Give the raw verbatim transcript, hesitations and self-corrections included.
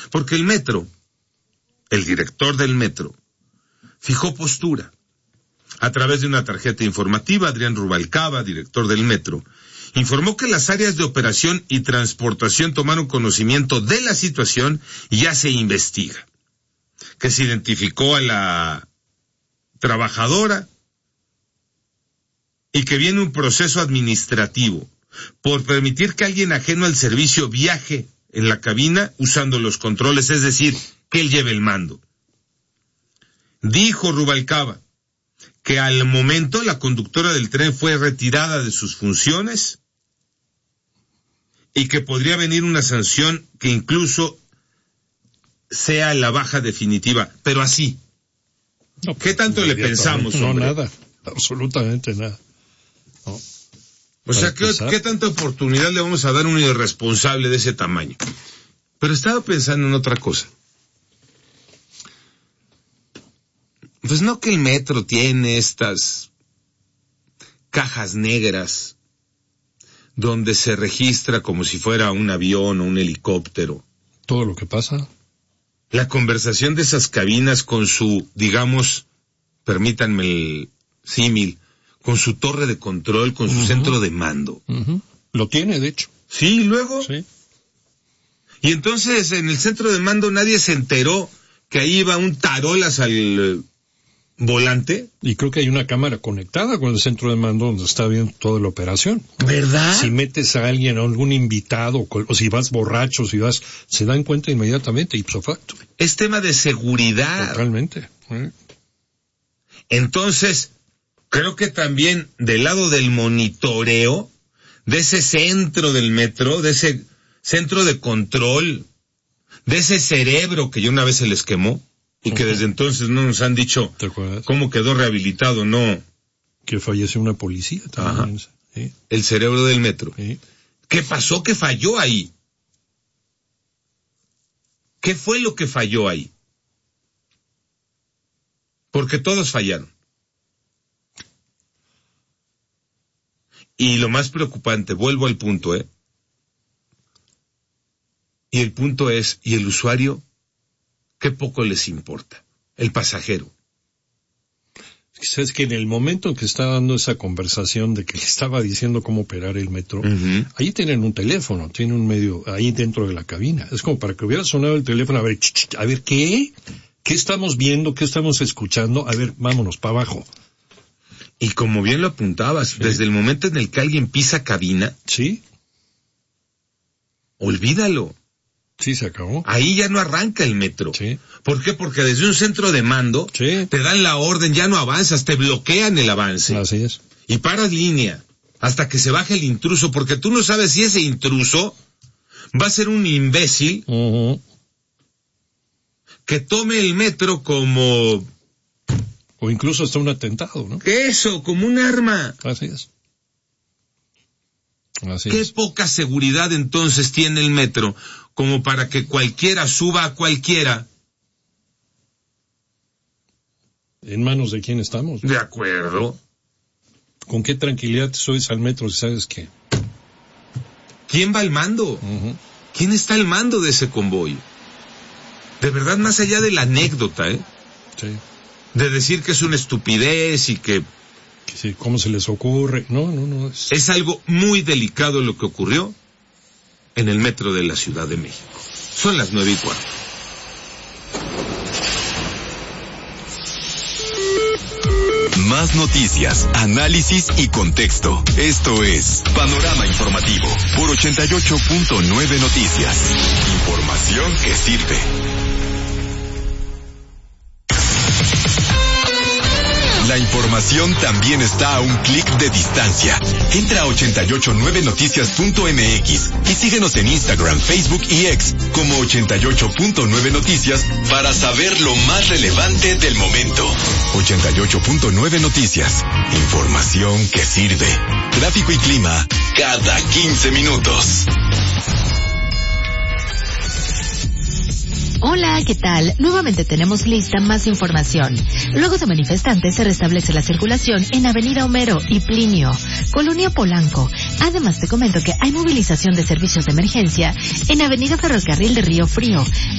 Porque el metro, el director del metro, fijó postura. A través de una tarjeta informativa, Adrián Rubalcaba, director del metro, informó que las áreas de operación y transportación tomaron conocimiento de la situación y ya se investiga. Que se identificó a la trabajadora y que viene un proceso administrativo por permitir que alguien ajeno al servicio viaje en la cabina usando los controles, es decir, que él lleve el mando. Dijo Rubalcaba que al momento la conductora del tren fue retirada de sus funciones y que podría venir una sanción que incluso sea la baja definitiva, pero así. No, ¿Qué tanto le pensamos, no, hombre? No, nada, absolutamente nada. No. O sea, ¿qué, ¿qué tanta oportunidad le vamos a dar a un irresponsable de ese tamaño? Pero estaba pensando en otra cosa. Pues no que el metro tiene estas cajas negras donde se registra como si fuera un avión o un helicóptero. Todo lo que pasa. La conversación de esas cabinas con su, digamos, permítanme el símil, con su torre de control, con su uh-huh. centro de mando. Uh-huh. Lo tiene, de hecho. Sí, luego. Sí. Y entonces en el centro de mando nadie se enteró que ahí iba un tarolas al eh, volante. Y creo que hay una cámara conectada con el centro de mando donde está viendo toda la operación. ¿Verdad? Si metes a alguien, a algún invitado, o si vas borracho, si vas, se dan cuenta inmediatamente, ipso facto. Es tema de seguridad. Totalmente. ¿Eh? Entonces, creo que también del lado del monitoreo, de ese centro del metro, de ese centro de control, de ese cerebro que ya una vez se les quemó, y que desde entonces no nos han dicho cómo quedó rehabilitado, no. Que falleció una policía también. ¿Sí? El cerebro del metro. ¿Sí? ¿Qué pasó que falló ahí? ¿Qué fue lo que falló ahí? Porque todos fallaron. Y lo más preocupante, vuelvo al punto, ¿eh? Y el punto es, ¿y el usuario? ¿Qué poco les importa? El pasajero. Es que en el momento en que está dando esa conversación de que le estaba diciendo cómo operar el metro, uh-huh. ahí tienen un teléfono, tienen un medio ahí dentro de la cabina. Es como para que hubiera sonado el teléfono, a ver, ch, ch, a ver, ¿qué? ¿Qué estamos viendo? ¿Qué estamos escuchando? A ver, vámonos, para abajo. Y como bien lo apuntabas, sí. desde el momento en el que alguien pisa cabina, sí, olvídalo. Sí, se acabó. Ahí ya no arranca el metro. Sí. ¿Por qué? Porque desde un centro de mando sí. te dan la orden, ya no avanzas, te bloquean el avance. Así es. Y paras línea hasta que se baje el intruso, porque tú no sabes si ese intruso va a ser un imbécil uh-huh. que tome el metro como... O incluso hasta un atentado, ¿no? Eso, como un arma. Así es. Así Qué es. poca seguridad entonces tiene el metro como para que cualquiera suba a cualquiera. ¿En manos de quién estamos? De acuerdo. ¿Con qué tranquilidad te subes al metro si sabes que? ¿Quién va al mando? Uh-huh. ¿Quién está al mando de ese convoy? De verdad, más allá de la anécdota, ¿eh? Sí. De decir que es una estupidez y que... que sí, ¿cómo se les ocurre? No, no, no. Es... es algo muy delicado lo que ocurrió en el metro de la Ciudad de México. Son las nueve y cuarto. Más noticias, análisis y contexto. Esto es Panorama Informativo por ochenta y ocho punto nueve Noticias. Información que sirve. La información también está a un clic de distancia. Entra a ochenta y ocho punto nueve noticias punto m x y síguenos en Instagram, Facebook y X como ochenta y ocho punto nueve Noticias para saber lo más relevante del momento. ochenta y ocho punto nueve Noticias. Información que sirve. Tráfico y clima cada quince minutos. Hola, ¿qué tal? Nuevamente tenemos lista más información. Luego de manifestantes se restablece la circulación en Avenida Homero y Plinio, Colonia Polanco. Además te comento que hay movilización de servicios de emergencia en Avenida Ferrocarril de Río Frío,